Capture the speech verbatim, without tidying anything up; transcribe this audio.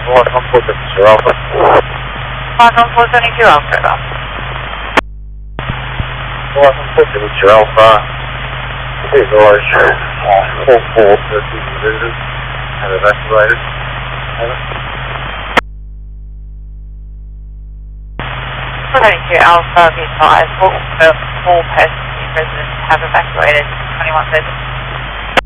one one four seven two Alpha. one one four seven two Alpha. one one four seven two Alpha. Please large. Full full thirteen visitors have evacuated. Over. seven two Alpha, be advised, all, all persons in residence have evacuated twenty-one visitors.